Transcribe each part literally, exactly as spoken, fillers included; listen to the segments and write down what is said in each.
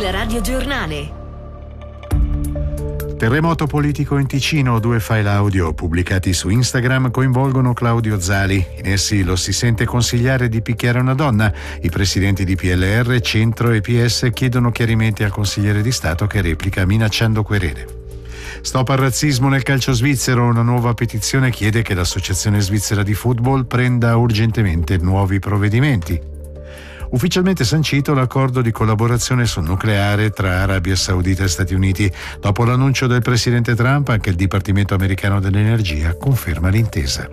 Il radiogiornale. Terremoto politico in Ticino. Due file audio pubblicati su Instagram coinvolgono Claudio Zali. In essi lo si sente consigliare di picchiare una donna. I presidenti di P L R, Centro e P S chiedono chiarimenti al consigliere di Stato, che replica minacciando querele. Stop al razzismo nel calcio svizzero. Una nuova petizione chiede che l'Associazione Svizzera di Football prenda urgentemente nuovi provvedimenti. Ufficialmente sancito l'accordo di collaborazione sul nucleare tra Arabia Saudita e Stati Uniti. Dopo l'annuncio del presidente Trump, anche il Dipartimento americano dell'energia conferma l'intesa.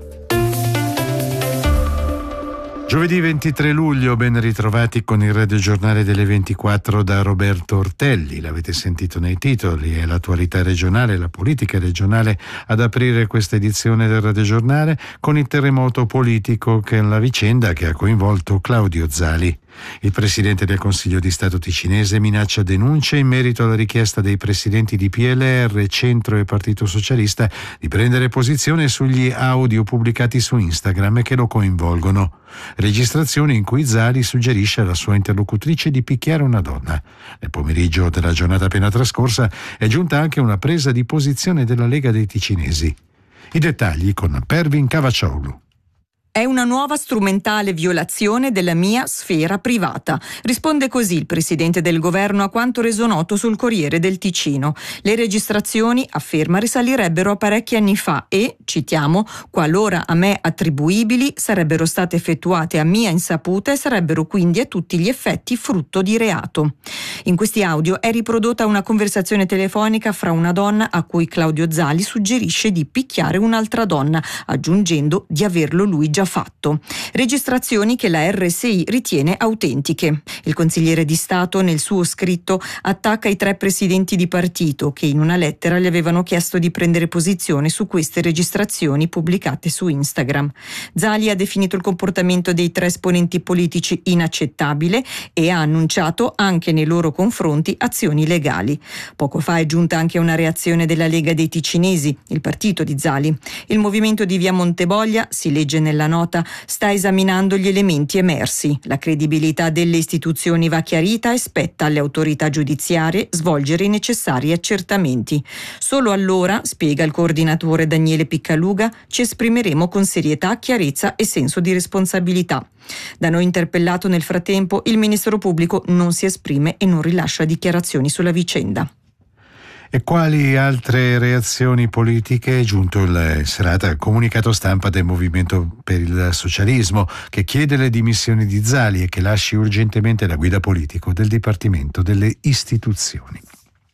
Giovedì ventitré luglio, ben ritrovati con il radiogiornale delle ventiquattro da Roberto Ortelli. L'avete sentito nei titoli, è l'attualità regionale, la politica regionale ad aprire questa edizione del radiogiornale con il terremoto politico, che è la vicenda che ha coinvolto Claudio Zali. Il presidente del Consiglio di Stato ticinese minaccia denunce in merito alla richiesta dei presidenti di P L R, Centro e Partito Socialista di prendere posizione sugli audio pubblicati su Instagram e che lo coinvolgono. Registrazioni in cui Zali suggerisce alla sua interlocutrice di picchiare una donna. Nel pomeriggio della giornata appena trascorsa è giunta anche una presa di posizione della Lega dei Ticinesi. I dettagli con Pervin Cavaccioglu. È una nuova strumentale violazione della mia sfera privata. Risponde così il presidente del governo a quanto reso noto sul Corriere del Ticino. Le registrazioni, afferma, risalirebbero a parecchi anni fa e, citiamo, qualora a me attribuibili, sarebbero state effettuate a mia insaputa e sarebbero quindi a tutti gli effetti frutto di reato. In questi audio è riprodotta una conversazione telefonica fra una donna a cui Claudio Zali suggerisce di picchiare un'altra donna, aggiungendo di averlo lui già fatto. Registrazioni che la R S I ritiene autentiche. Il consigliere di Stato nel suo scritto attacca i tre presidenti di partito che in una lettera gli avevano chiesto di prendere posizione su queste registrazioni pubblicate su Instagram. Zali ha definito il comportamento dei tre esponenti politici inaccettabile e ha annunciato anche nei loro confronti azioni legali. Poco fa è giunta anche una reazione della Lega dei Ticinesi, il partito di Zali. Il movimento di Via Monteboglia, si legge nella nota, sta esaminando gli elementi emersi. La credibilità delle istituzioni va chiarita e spetta alle autorità giudiziarie svolgere i necessari accertamenti. Solo allora, spiega il coordinatore Daniele Piccaluga, ci esprimeremo con serietà, chiarezza e senso di responsabilità. Da noi interpellato nel frattempo, il Ministero Pubblico non si esprime e non rilascia dichiarazioni sulla vicenda. E quali altre reazioni politiche? È giunto il serata comunicato stampa del Movimento per il Socialismo, che chiede le dimissioni di Zali e che lasci urgentemente la guida politico del Dipartimento delle Istituzioni.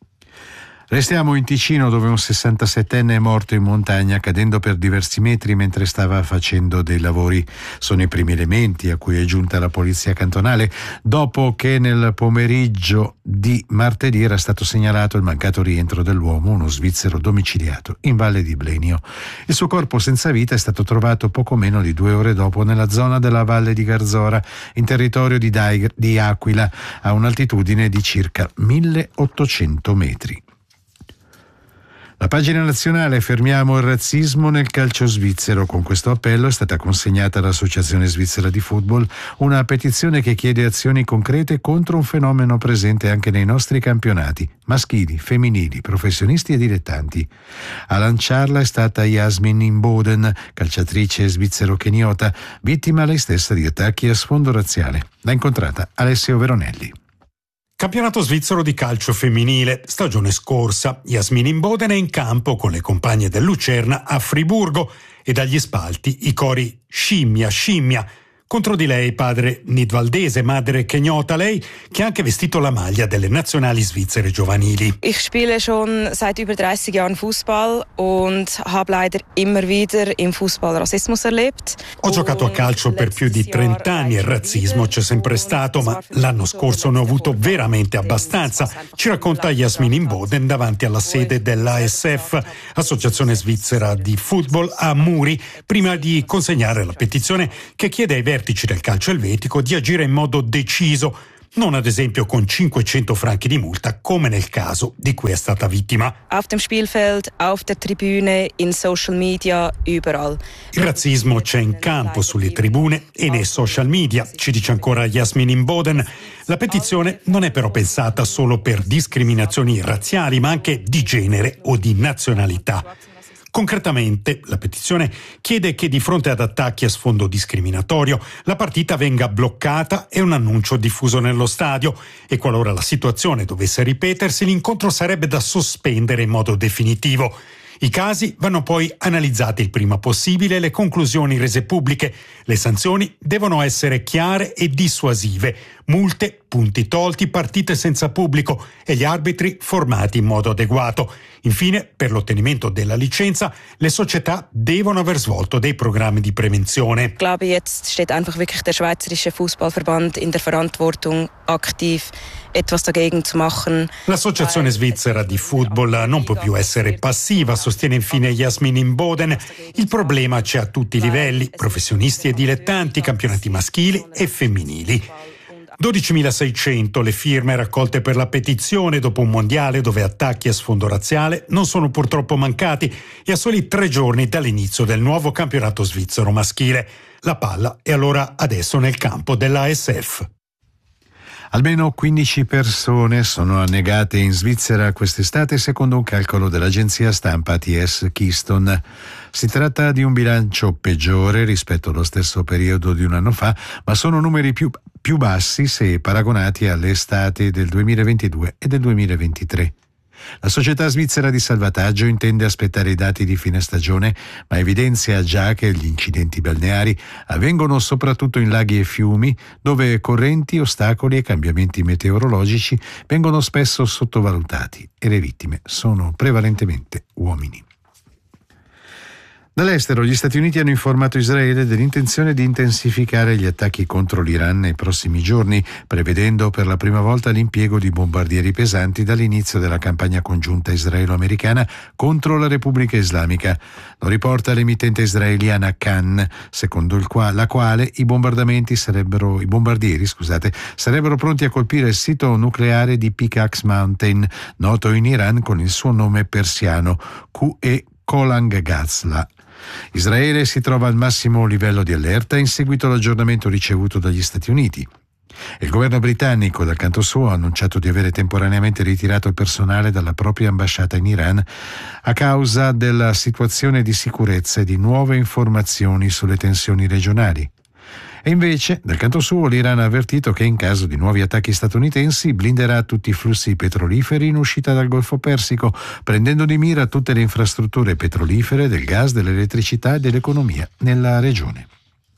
Restiamo in Ticino, dove un sessantasettenne è morto in montagna cadendo per diversi metri mentre stava facendo dei lavori. Sono i primi elementi a cui è giunta la polizia cantonale dopo che nel pomeriggio di martedì era stato segnalato il mancato rientro dell'uomo, uno svizzero domiciliato in Valle di Blenio. Il suo corpo senza vita è stato trovato poco meno di due ore dopo nella zona della Valle di Garzora, in territorio di, Daig- di Aquila, a un'altitudine di circa milleottocento metri. La pagina nazionale: fermiamo il razzismo nel calcio svizzero. Con questo appello è stata consegnata all'Associazione Svizzera di Football una petizione che chiede azioni concrete contro un fenomeno presente anche nei nostri campionati, maschili, femminili, professionisti e dilettanti. A lanciarla è stata Yasmin Imboden, calciatrice svizzero-keniota, vittima lei stessa di attacchi a sfondo razziale. L'ha incontrata Alessio Veronelli. Campionato svizzero di calcio femminile, stagione scorsa. Yasmin Imboden è in campo con le compagne del Lucerna a Friburgo e dagli spalti i cori scimmia, scimmia. Contro di lei padre nidvaldese, madre kenyota, lei che ha anche vestito la maglia delle nazionali svizzere giovanili. Ich spiele schon seit über dreißig Jahren Fußball und habe leider immer wieder im Fußball Rassismus erlebt. Ho giocato a calcio per più di trenta anni e il razzismo c'è sempre stato, ma l'anno scorso ne ho avuto veramente abbastanza, ci racconta Yasmin Imboden davanti alla sede dell'A S F, Associazione Svizzera di Football, a Muri, prima di consegnare la petizione che chiede ai vertici del calcio elvetico di agire in modo deciso. non ad esempio con cinquecento franchi di multa come nel caso di cui è stata vittima. Auf dem Spielfeld, auf der Tribüne, in social media, überall. Il razzismo c'è in campo, sulle tribune e nei social media, ci dice ancora Yasmin Imboden. La petizione non è però pensata solo per discriminazioni razziali, ma anche di genere o di nazionalità. Concretamente, la petizione chiede che di fronte ad attacchi a sfondo discriminatorio la partita venga bloccata e un annuncio diffuso nello stadio, e qualora la situazione dovesse ripetersi l'incontro sarebbe da sospendere in modo definitivo. I casi vanno poi analizzati il prima possibile e le conclusioni rese pubbliche. Le sanzioni devono essere chiare e dissuasive, multe, punti tolti, partite senza pubblico e gli arbitri formati in modo adeguato. Infine, per l'ottenimento della licenza, le società devono aver svolto dei programmi di prevenzione. Ich glaube, jetzt steht einfach wirklich der Schweizerische Fußballverband in der Verantwortung, aktiv etwas dagegen zu machen. L'associazione svizzera di football non può più essere passiva, sostiene infine Yasmin Imboden. Il problema c'è a tutti i livelli, professionisti e dilettanti, campionati maschili e femminili. dodicimilaseicento le firme raccolte per la petizione dopo un mondiale dove attacchi a sfondo razziale non sono purtroppo mancati, e a soli tre giorni dall'inizio del nuovo campionato svizzero maschile. La palla è allora adesso nel campo dell'A S F. Almeno quindici persone sono annegate in Svizzera quest'estate, secondo un calcolo dell'agenzia stampa A T S Keystone. Si tratta di un bilancio peggiore rispetto allo stesso periodo di un anno fa, ma sono numeri più, più bassi se paragonati alle estati del duemilaventidue e del duemilaventitré. La società svizzera di salvataggio intende aspettare i dati di fine stagione, ma evidenzia già che gli incidenti balneari avvengono soprattutto in laghi e fiumi, dove correnti, ostacoli e cambiamenti meteorologici vengono spesso sottovalutati e le vittime sono prevalentemente uomini. Dall'estero, gli Stati Uniti hanno informato Israele dell'intenzione di intensificare gli attacchi contro l'Iran nei prossimi giorni, prevedendo per la prima volta l'impiego di bombardieri pesanti dall'inizio della campagna congiunta israelo-americana contro la Repubblica Islamica. Lo riporta l'emittente israeliana Kan, secondo il qua, la quale i bombardamenti sarebbero, i bombardieri, scusate, sarebbero pronti a colpire il sito nucleare di Pickaxe Mountain, noto in Iran con il suo nome persiano, Q E Kolang Gazla. Israele si trova al massimo livello di allerta in seguito all'aggiornamento ricevuto dagli Stati Uniti. Il governo britannico, dal canto suo, ha annunciato di avere temporaneamente ritirato il personale dalla propria ambasciata in Iran a causa della situazione di sicurezza e di nuove informazioni sulle tensioni regionali. E invece, dal canto suo, l'Iran ha avvertito che in caso di nuovi attacchi statunitensi blinderà tutti i flussi petroliferi in uscita dal Golfo Persico, prendendo di mira tutte le infrastrutture petrolifere, del gas, dell'elettricità e dell'economia nella regione.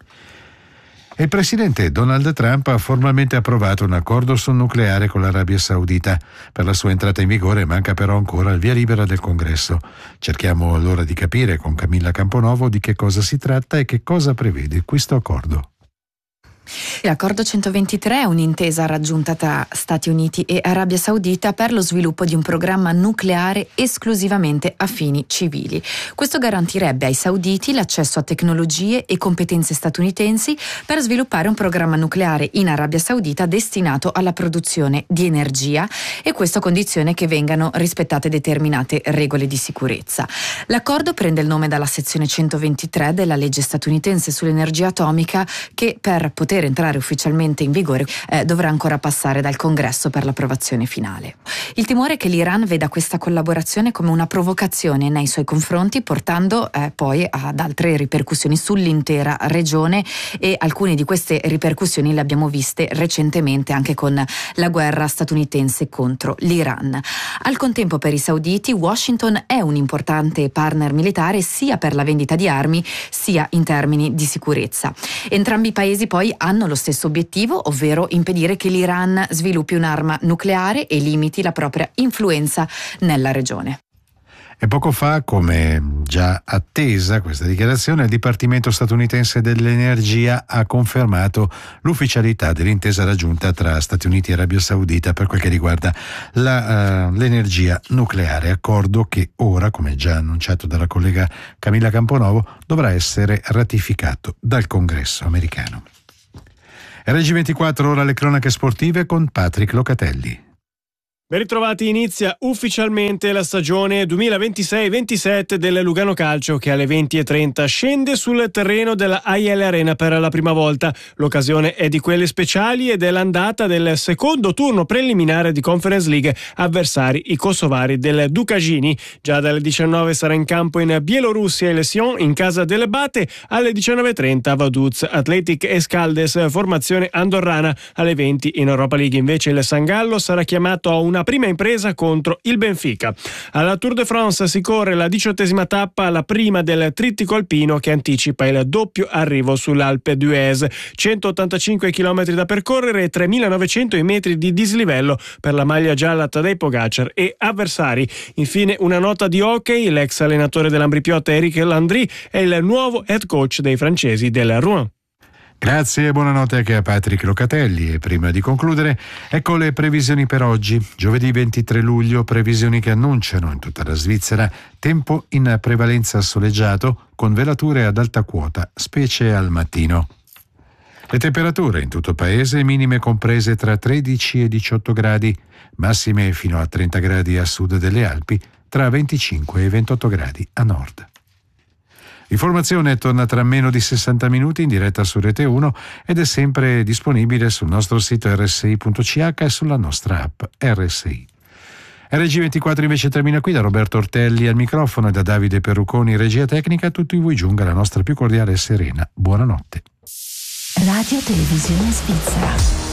E il presidente Donald Trump ha formalmente approvato un accordo sul nucleare con l'Arabia Saudita. Per la sua entrata in vigore manca però ancora il via libera del Congresso. Cerchiamo allora di capire con Camilla Camponovo di che cosa si tratta e che cosa prevede questo accordo. L'accordo centoventitré è un'intesa raggiunta tra Stati Uniti e Arabia Saudita per lo sviluppo di un programma nucleare esclusivamente a fini civili. Questo garantirebbe ai sauditi l'accesso a tecnologie e competenze statunitensi per sviluppare un programma nucleare in Arabia Saudita destinato alla produzione di energia, e questo a condizione che vengano rispettate determinate regole di sicurezza. L'accordo prende il nome dalla sezione centoventitré della legge statunitense sull'energia atomica, che per poter entrare ufficialmente in vigore eh, dovrà ancora passare dal Congresso per l'approvazione finale. Il timore è che l'Iran veda questa collaborazione come una provocazione nei suoi confronti, portando eh, poi ad altre ripercussioni sull'intera regione, e alcune di queste ripercussioni le abbiamo viste recentemente anche con la guerra statunitense contro l'Iran. Al contempo, per i sauditi, Washington è un importante partner militare sia per la vendita di armi sia in termini di sicurezza. Entrambi i paesi poi hanno lo stesso obiettivo, ovvero impedire che l'Iran sviluppi un'arma nucleare e limiti la propria influenza nella regione. E poco fa, come già attesa questa dichiarazione, il Dipartimento statunitense dell'Energia ha confermato l'ufficialità dell'intesa raggiunta tra Stati Uniti e Arabia Saudita per quel che riguarda la, uh, l'energia nucleare, accordo che ora, come già annunciato dalla collega Camilla Camponovo, dovrà essere ratificato dal Congresso americano. R G ventiquattro, ora le cronache sportive con Patrick Locatelli. Ben ritrovati, inizia ufficialmente la stagione duemilaventisei ventisette del Lugano Calcio, che alle venti e trenta scende sul terreno della A I L Arena per la prima volta. L'occasione è di quelle speciali ed è l'andata del secondo turno preliminare di Conference League, avversari i kosovari del Dukagini. Già dalle diciannove sarà in campo in Bielorussia il Sion in casa delle Bate, alle diciannove e trenta Vaduz Athletic Escaldes, formazione andorrana. Alle venti in Europa League invece il San Gallo sarà chiamato a una prima impresa contro il Benfica. Alla Tour de France si corre la diciottesima tappa, la prima del trittico alpino, che anticipa il doppio arrivo sull'Alpe d'Huez. centottantacinque chilometri da percorrere e tremilanovecento i metri di dislivello per la maglia gialla Tadej Pogacar e avversari. Infine una nota di hockey: l'ex allenatore dell'Ambrì-Piotta Eric Landry è il nuovo head coach dei francesi del Rouen. Grazie e buonanotte anche a Patrick Locatelli. E prima di concludere, ecco le previsioni per oggi. Giovedì ventitré luglio, previsioni che annunciano in tutta la Svizzera tempo in prevalenza soleggiato con velature ad alta quota, specie al mattino. Le temperature in tutto il paese minime comprese tra tredici e diciotto gradi, massime fino a trenta gradi a sud delle Alpi, tra venticinque e ventotto gradi a nord. L'informazione torna tra meno di sessanta minuti in diretta su Rete uno ed è sempre disponibile sul nostro sito erre esse i punto ci acca e sulla nostra app R S I. R G ventiquattro invece termina qui. Da Roberto Ortelli al microfono e da Davide Perruconi regia tecnica, a tutti voi giunga la nostra più cordiale e serena buonanotte. Radio Televisione Svizzera.